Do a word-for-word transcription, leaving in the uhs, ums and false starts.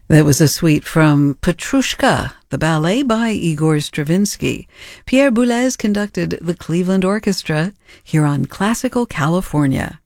That was a suite from Petrushka, the ballet by Igor Stravinsky. Pierre Boulez conducted the Cleveland Orchestra here on Classical California.